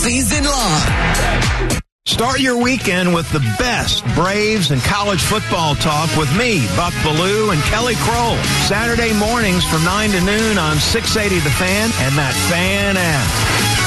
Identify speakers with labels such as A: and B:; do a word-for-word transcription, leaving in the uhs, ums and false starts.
A: season long.
B: Start your weekend with the best Braves and college football talk with me, Buck Bellew, and Kelly Kroll. Saturday mornings from nine to noon on six eighty The Fan and that Fan app.